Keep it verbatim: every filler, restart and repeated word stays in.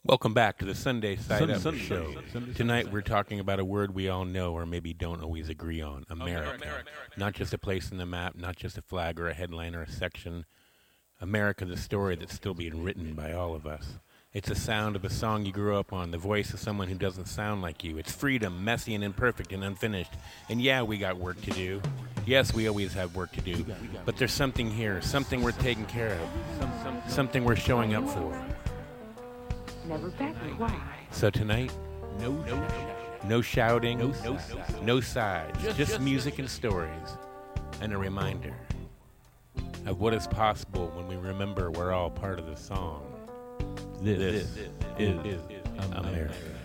Welcome back to the Sunday Side Sunday, Up Sunday, Show. Sunday, Sunday, Tonight Sunday. we're talking about a word we all know or maybe don't always agree on, America. America. Not just a place in the map, not just a flag or a headline or a section. America, the story that's still being written by all of us. It's the sound of a song you grew up on, the voice of someone who doesn't sound like you. It's freedom, messy and imperfect and unfinished. And yeah, we got work to do. Yes, we always have work to do. But there's something here, something worth taking care of, something we're showing up for. Never backward. Why? So tonight, no, no, no shouting, no, no, no sides, just, just music and stories, and a reminder of what is possible when we remember we're all part of the song. This, this is, is America. America.